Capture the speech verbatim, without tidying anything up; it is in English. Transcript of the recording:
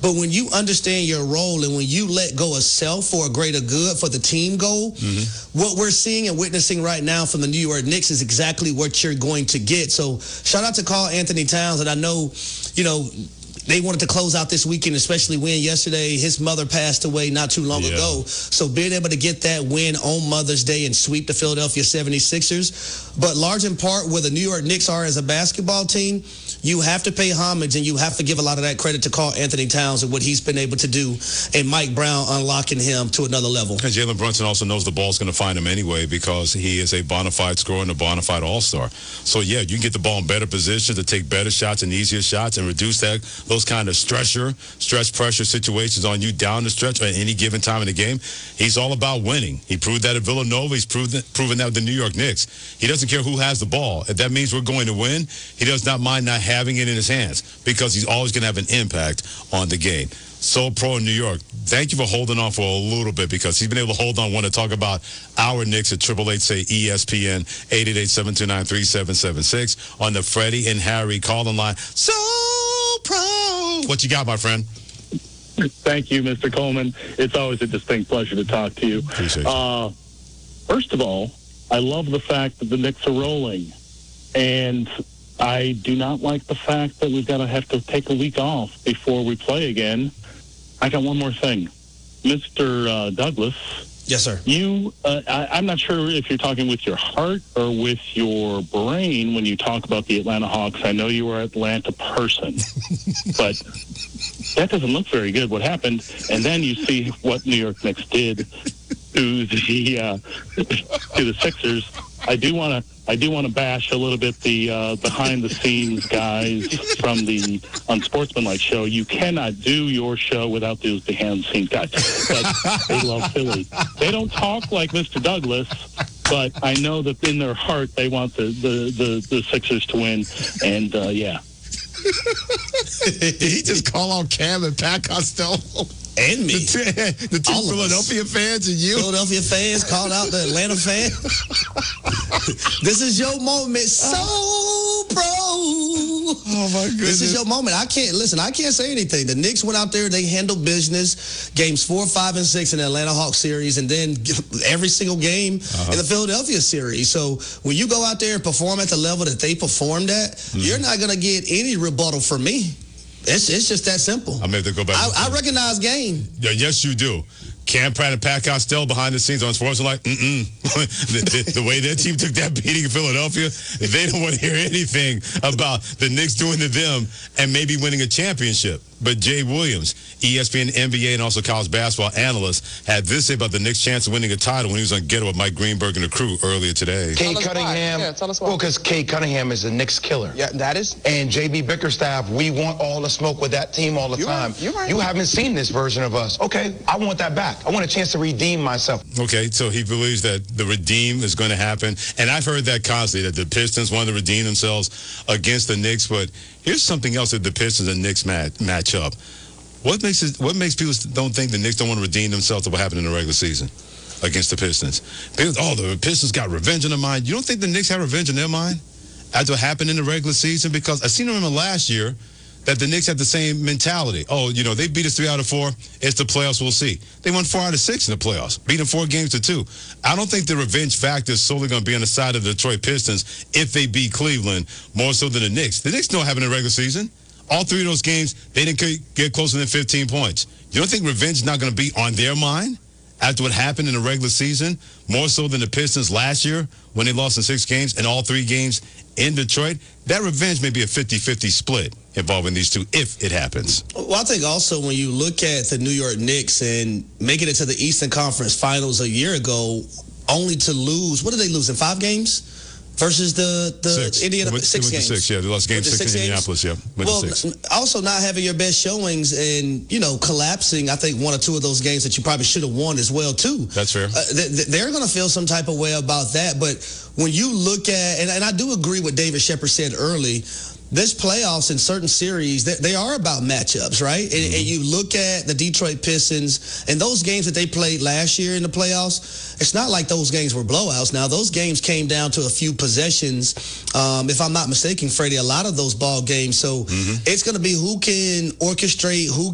But when you understand your role and when you let go of self for a greater good, for the team goal, mm-hmm. what we're seeing and witnessing right now from the New York Knicks is exactly what you're going to get. So shout out to Karl Anthony Towns. And I know, you know, they wanted to close out this weekend, especially win yesterday. His mother passed away not too long yeah. ago. So being able to get that win on Mother's Day and sweep the Philadelphia seventy-sixers. But large in part where the New York Knicks are as a basketball team, you have to pay homage and you have to give a lot of that credit to Karl Anthony Towns and what he's been able to do, and Mike Brown unlocking him to another level. And Jalen Brunson also knows the ball's going to find him anyway because he is a bona fide scorer and a bona fide all-star. So, yeah, you can get the ball in better position to take better shots and easier shots and reduce that those kind of stressor, stress pressure situations on you down the stretch or at any given time in the game. He's all about winning. He proved that at Villanova. He's proven, proven that with the New York Knicks. He doesn't care who has the ball. If that means we're going to win, he does not mind not having it in his hands because he's always going to have an impact on the game. So pro in New York. Thank you for holding on for a little bit because he's been able to hold on. Want to talk about our Knicks at triple eight say E S P N eight eight eight, seven two nine, three seven seven six on the Freddie and Harry calling line. So pro. What you got, my friend? Thank you, Mister Coleman. It's always a distinct pleasure to talk to you. Appreciate you. Uh, first of all, I love the fact that the Knicks are rolling, and I do not like the fact that we've got to have to take a week off before we play again. I got one more thing. Mister Uh, Douglas. Yes, sir. You, uh, I, I'm not sure if you're talking with your heart or with your brain when you talk about the Atlanta Hawks. I know you are an Atlanta person, but that doesn't look very good, what happened. And then you see what New York Knicks did to the, uh, to the Sixers. I do want to I do want to bash a little bit the uh, behind-the-scenes guys from the Unsportsmanlike show. You cannot do your show without those behind-the-scenes guys. But they love Philly. They don't talk like Mister Douglas, but I know that in their heart they want the, the, the, the Sixers to win. And, uh, yeah. Did he just call out Cam and Pat Costello? And me. The, t- the two All Philadelphia fans and you. Philadelphia fans called out the Atlanta fans. This is your moment. So pro. Oh, my goodness. This is your moment. I can't, listen, I can't say anything. The Knicks went out there. They handled business. Games four, five, and six in the Atlanta Hawks series, and then every single game uh-huh. in the Philadelphia series. So when you go out there and perform at the level that they performed at, mm-hmm. you're not going to get any rebuttal from me. It's it's just that simple. I may have to go back. I, I recognize game. Yeah, yes, you do. Cam Pratt and Pat Costello behind the scenes on sports are like, mm-mm. the, the, the way their team took that beating in Philadelphia, they don't want to hear anything about the Knicks doing to them and maybe winning a championship. But Jay Williams, E S P N, N B A, and also college basketball analyst, had this to say about the Knicks' chance of winning a title when he was on Get Up with Mike Greenberg and the crew earlier today. Kate Cunningham. Yeah, tell us why. Well, because Kate Cunningham is a Knicks killer. Yeah, that is. And J B Bickerstaff, we want all the smoke with that team all the You're time. Right. You're right. You haven't seen this version of us. Okay, I want that back. I want a chance to redeem myself. Okay, so he believes that the redeem is going to happen. And I've heard that constantly, that the Pistons want to redeem themselves against the Knicks. But here's something else that the Pistons and Knicks match, match up. What makes it, what makes people don't think the Knicks don't want to redeem themselves to what happened in the regular season against the Pistons? Because, oh, the Pistons got revenge in their mind. You don't think the Knicks have revenge in their mind after what happened in the regular season? Because I seem to remember last year that the Knicks had the same mentality. Oh, you know, they beat us three out of four. It's the playoffs. We'll see. They won four out of six in the playoffs, beating four games to two. I don't think the revenge factor is solely going to be on the side of the Detroit Pistons if they beat Cleveland more so than the Knicks. The Knicks know what happened in the regular season. All three of those games, they didn't get closer than fifteen points. You don't think revenge is not going to be on their mind after what happened in the regular season, more so than the Pistons last year when they lost in six games and all three games in Detroit? That revenge may be a fifty-fifty split involving these two if it happens. Well, I think also when you look at the New York Knicks and making it to the Eastern Conference Finals a year ago, only to lose, what did they lose in five games? Versus the, the six. Indiana, went, six games. Six, yeah. They lost game six, six in Indianapolis, yeah. Went well, six. also not having your best showings and, you know, collapsing, I think, one or two of those games that you probably should have won as well, too. That's fair. Uh, th- they're going to feel some type of way about that. But when you look at, and, and I do agree what David Shepard said early, this playoffs in certain series, they, they are about matchups, right? And, mm-hmm. and you look at the Detroit Pistons and those games that they played last year in the playoffs, it's not like those games were blowouts. Now, those games came down to a few possessions. Um, if I'm not mistaken, Freddie, a lot of those ball games. So mm-hmm. it's going to be who can orchestrate, who